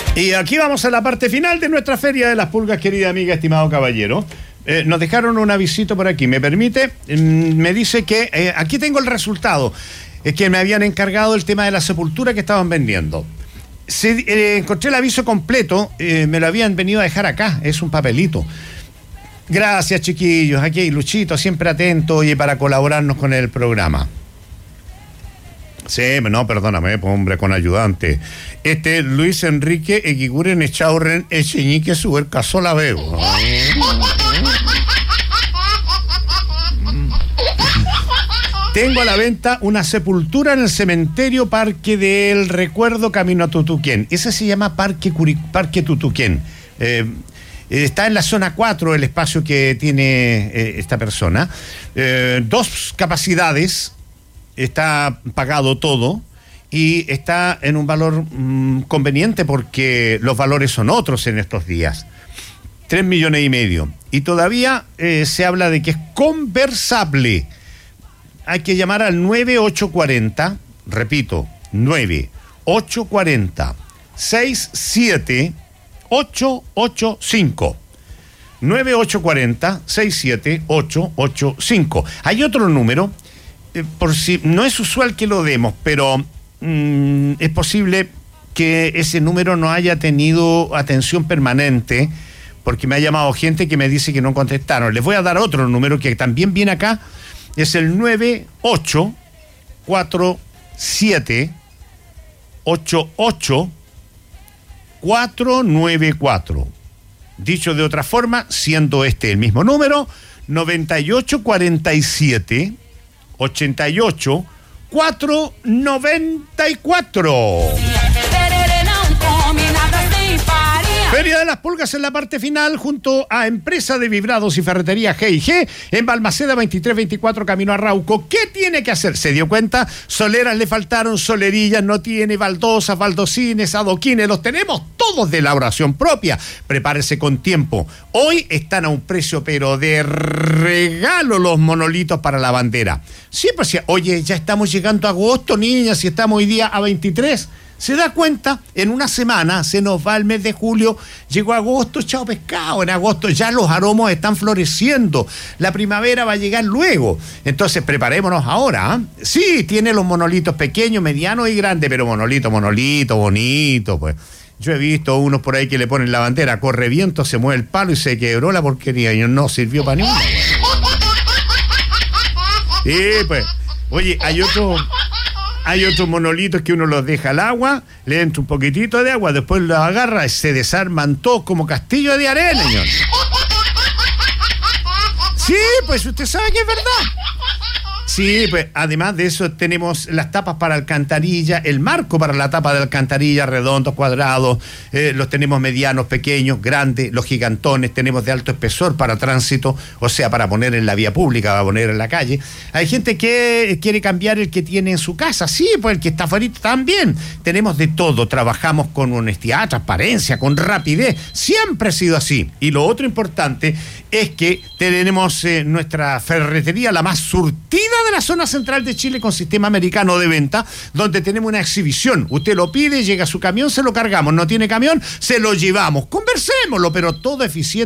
Y aquí vamos a la parte final de nuestra Feria de las Pulgas, querida amiga, estimado caballero. Nos dejaron un avisito por aquí, ¿me permite? Me dice que aquí tengo el resultado. Es que me habían encargado el tema de la sepultura que estaban vendiendo. Encontré el aviso completo, me lo habían venido a dejar acá, es un papelito. Gracias, chiquillos. Aquí Luchito, siempre atento y para colaborarnos con el programa. Sí, no, perdóname, hombre, con ayudante. Luis Enrique Eguiguren Echaurren Echeñique Suber Casola Vego. Tengo a la venta una sepultura en el cementerio Parque del Recuerdo, camino a Tutuquén. Ese se llama Parque Tutuquén. Está en la zona 4 el espacio que tiene esta persona. 2 capacidades, está pagado todo y está en un valor conveniente porque los valores son otros en estos días. 3,5 millones. Y todavía se habla de que es conversable. Hay que llamar al 9840, repito, 9840 67885. 9840 67885. Hay otro número, por si no es usual que lo demos, pero es posible que ese número no haya tenido atención permanente, porque me ha llamado gente que me dice que no contestaron. Les voy a dar otro número que también viene acá. Es el 984788 Dicho de otra forma, siendo este el mismo número, 9847 88 494. Feria de las Pulgas en la parte final, junto a Empresa de Vibrados y Ferretería G&G, en Balmaceda 2324, camino a Rauco. ¿Qué tiene que hacer? ¿Se dio cuenta? Soleras le faltaron, solerillas no tiene, baldosas, baldocines, adoquines, los tenemos todos de elaboración propia. Prepárese con tiempo. Hoy están a un precio, pero de regalo, los monolitos para la bandera. Sí, pues, oye, ya estamos llegando a agosto, niñas, si estamos hoy día a 23. ¿Se da cuenta? En una semana se nos va el mes de julio, llegó agosto, chao pescado, en agosto ya los aromos están floreciendo, la primavera va a llegar luego, entonces preparémonos ahora, ¿eh? Sí, tiene los monolitos pequeños, medianos y grandes, pero monolito, bonito, pues. Yo he visto unos por ahí que le ponen la bandera, corre viento, se mueve el palo y se quebró la porquería y no sirvió para nada. Sí, pues, oye, hay otros monolitos que uno los deja al agua, le entra un poquitito de agua, después los agarra y se desarman todos como castillo de arena, señor. Sí, pues usted sabe que es verdad. Sí, pues además de eso tenemos las tapas para alcantarilla, el marco para la tapa de alcantarilla, redondos, cuadrados, los tenemos medianos, pequeños, grandes, los gigantones, tenemos de alto espesor para tránsito, o sea, para poner en la vía pública, para poner en la calle. Hay gente que quiere cambiar el que tiene en su casa, sí, pues el que está afuera también. Tenemos de todo, trabajamos con honestidad, transparencia, con rapidez, siempre ha sido así. Y lo otro importante es que tenemos nuestra ferretería, la más surtida de la zona central de Chile, con sistema americano de venta, donde tenemos una exhibición. Usted lo pide, llega a su camión, se lo cargamos. No tiene camión, se lo llevamos. Conversémoslo, pero todo eficiente.